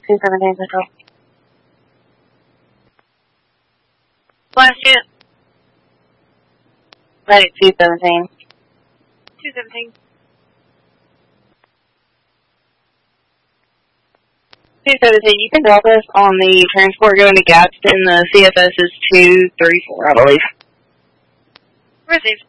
217 Central. Last hit. Medic 217. 217. 217, you can drop us on the transport going to Gadsden. The CFS is 234, I believe. Received.